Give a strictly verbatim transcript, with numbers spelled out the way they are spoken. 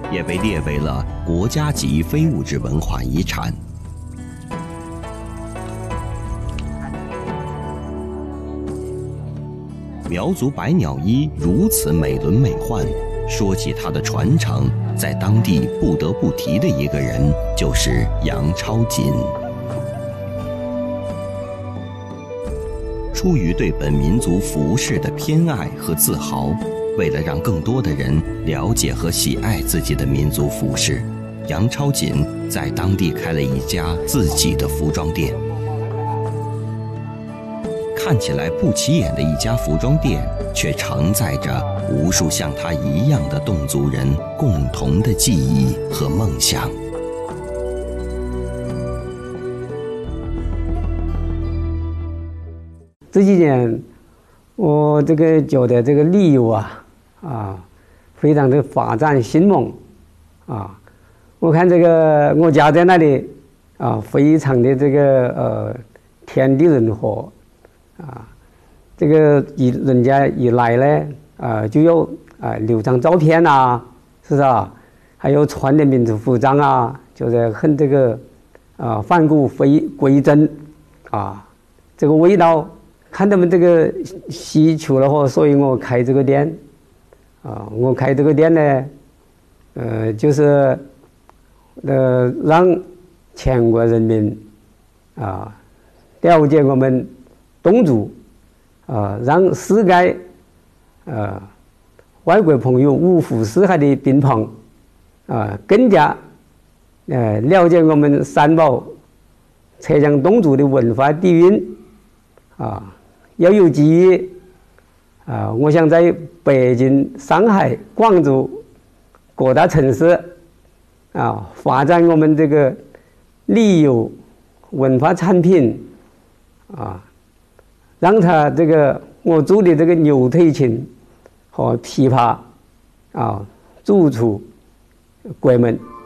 也被列为了国家级非物质文化遗产。苗族百鸟衣如此美轮美奂，说起它的传承，在当地不得不提的一个人就是杨超锦。出于对本民族服饰的偏爱和自豪，为了让更多的人了解和喜爱自己的民族服饰，杨超锦在当地开了一家自己的服装店。看起来不起眼的一家服装店，却承载着无数像他一样的侗族人共同的记忆和梦想。 这几年，我这个觉得这个旅游啊啊，非常的发展兴隆啊。我看这个我家在那里啊，非常的这个呃天地人和。啊，这个一人家一来呢，啊，就有啊留张照片啊，是不是啊？还有穿的民族服装啊，就是很这个啊返古回归真啊，这个味道，看他们这个需求了后，所以我开这个店啊，我开这个店呢，呃，就是呃让全国人民啊了解我们。侗族，啊，让世界，呃，外国朋友五湖四海的宾朋，啊，更加，呃，了解我们三宝浙江侗族的文化底蕴，啊，要有机遇，啊，我想在北京、上海、广州各大城市，啊，发展我们这个旅游文化产品，啊。让他这个我做的这个牛腿琴和琵琶啊，走出国门。